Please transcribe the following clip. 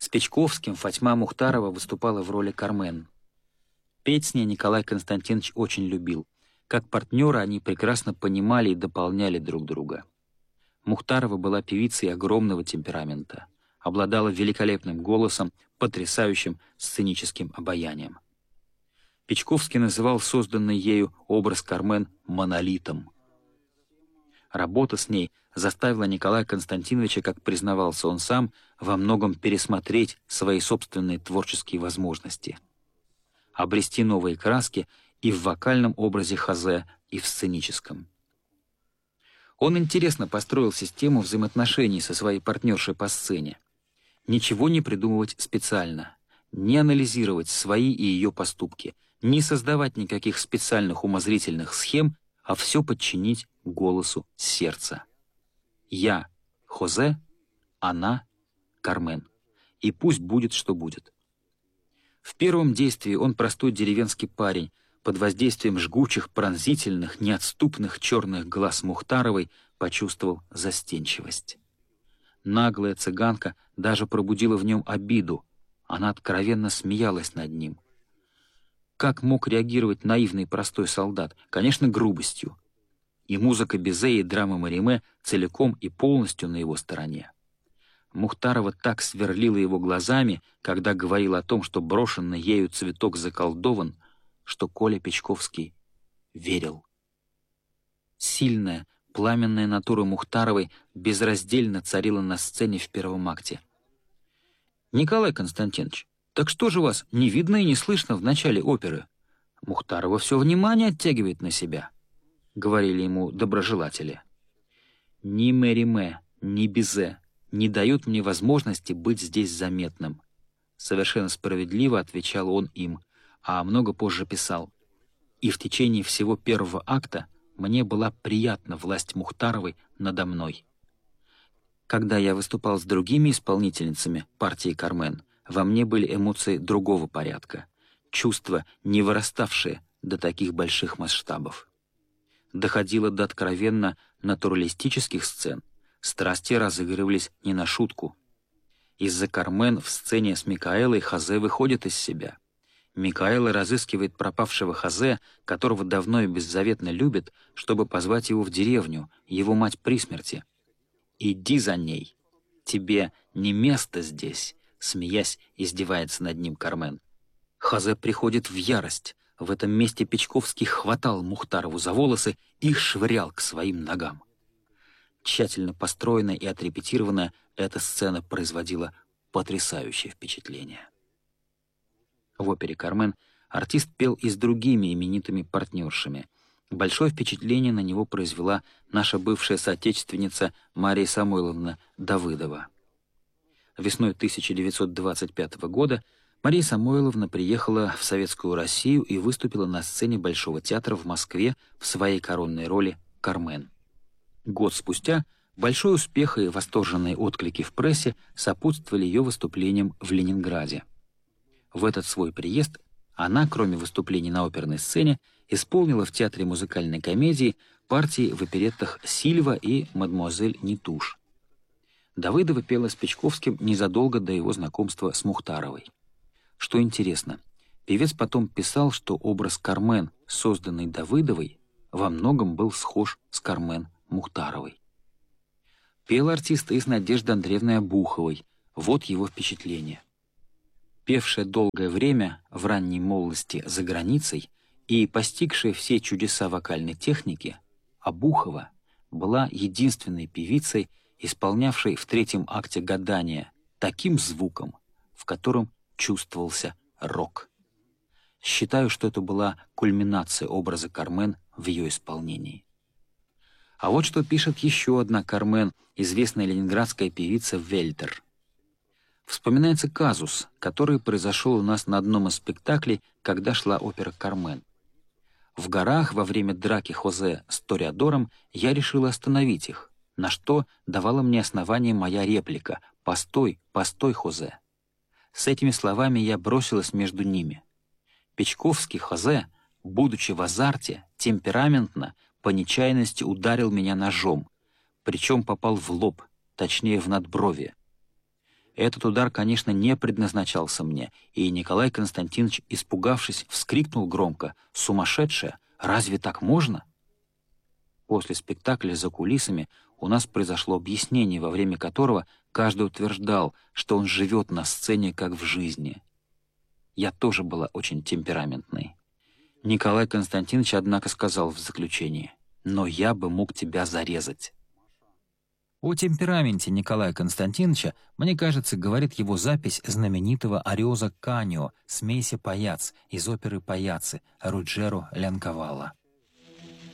С Печковским Фатьма Мухтарова выступала в роли Кармен. Петь с ней Николай Константинович очень любил. Как партнеры они прекрасно понимали и дополняли друг друга. Мухтарова была певицей огромного темперамента, обладала великолепным голосом, потрясающим сценическим обаянием. Печковский называл созданный ею образ Кармен монолитом. Работа с ней заставила Николая Константиновича, как признавался он сам, во многом пересмотреть свои собственные творческие возможности, обрести новые краски и в вокальном образе Хозе, и в сценическом. Он интересно построил систему взаимоотношений со своей партнершей по сцене. Ничего не придумывать специально, не анализировать свои и ее поступки, не создавать никаких специальных умозрительных схем, а все подчинить голосу сердца. Я — Хозе, она — Кармен. И пусть будет, что будет. В первом действии он простой деревенский парень, под воздействием жгучих, пронзительных, неотступных черных глаз Мухтаровой почувствовал застенчивость. Наглая цыганка даже пробудила в нем обиду, она откровенно смеялась над ним. Как мог реагировать наивный простой солдат? Конечно, грубостью. И музыка Бизе и драма Мариме целиком и полностью на его стороне. Мухтарова так сверлила его глазами, когда говорил о том, что брошенный ею цветок заколдован, что Коля Печковский верил. Сильная, пламенная натура Мухтаровой безраздельно царила на сцене в первом акте. «Николай Константинович, так что же вас не видно и не слышно в начале оперы? Мухтарова все внимание оттягивает на себя», — говорили ему доброжелатели. «Ни Мариме, ни Бизе не дают мне возможности быть здесь заметным», — совершенно справедливо отвечал он им, а много позже писал: «И в течение всего первого акта мне была приятна власть Мухтаровой надо мной. Когда я выступал с другими исполнительницами партии Кармен, во мне были эмоции другого порядка, чувства, не выраставшие до таких больших масштабов. Доходило до откровенно натуралистических сцен, страсти разыгрывались не на шутку. Из-за Кармен в сцене с Микаэлой Хозе выходит из себя. Микаэла разыскивает пропавшего Хозе, которого давно и беззаветно любит, чтобы позвать его в деревню, его мать при смерти. «Иди за ней, тебе не место здесь», — смеясь, издевается над ним Кармен. Хозе приходит в ярость. В этом месте Печковский хватал Мухтарову за волосы и швырял к своим ногам. Тщательно построенная и отрепетированная, эта сцена производила потрясающее впечатление. В опере «Кармен» артист пел и с другими именитыми партнершами. Большое впечатление на него произвела наша бывшая соотечественница Мария Самойловна Давыдова. Весной 1925 года Мария Самойловна приехала в Советскую Россию и выступила на сцене Большого театра в Москве в своей коронной роли «Кармен». Год спустя большой успех и восторженные отклики в прессе сопутствовали ее выступлениям в Ленинграде. В этот свой приезд она, кроме выступлений на оперной сцене, исполнила в Театре музыкальной комедии партии в опереттах «Сильва» и «Мадемуазель Нетуш». Давыдова пела с Печковским незадолго до его знакомства с Мухтаровой. Что интересно, певец потом писал, что образ Кармен, созданный Давыдовой, во многом был схож с Кармен Мухтаровой. Пел артист и с Надеждой Андреевной Обуховой. Вот его впечатление. Певшая долгое время в ранней молодости за границей и постигшая все чудеса вокальной техники, Обухова была единственной певицей, исполнявшей в третьем акте «Гадания» таким звуком, в котором чувствовался рок. Считаю, что это была кульминация образа Кармен в ее исполнении. А вот что пишет еще одна Кармен, известная ленинградская певица Вельтер. Вспоминается казус, который произошел у нас на одном из спектаклей, когда шла опера «Кармен». В горах во время драки Хозе с Тореадором я решила остановить их, на что давала мне основание моя реплика «Постой, постой, Хозе». С этими словами я бросилась между ними. Печковский Хозе, будучи в азарте, темпераментно, по нечаянности ударил меня ножом, причем попал в лоб, точнее в надбровье. Этот удар, конечно, не предназначался мне, и Николай Константинович, испугавшись, вскрикнул громко: «Сумасшедшая! Разве так можно?» После спектакля за кулисами у нас произошло объяснение, во время которого каждый утверждал, что он живет на сцене как в жизни. Я тоже была очень темпераментной. Николай Константинович, однако, сказал в заключении: «Но я бы мог тебя зарезать». О темпераменте Николая Константиновича, мне кажется, говорит его запись знаменитого ариоза Канио «Смейся, паяц» из оперы «Паяцы» Руджеро Лянкавалла.